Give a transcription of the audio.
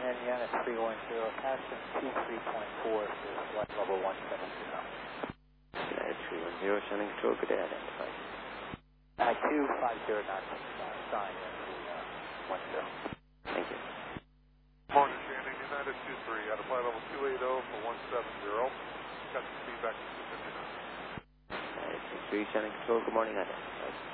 Shannon, Yanis 310, passing T3.4 to flight level 170. United 310, Shannon Control, good day, identified. 250 knots, sign into 10. Thank you. Morning, Shannon, United 23, out of flight level 280 for 170. Got the feedback to 250 knots. United 23, Shannon Control, good morning, identified.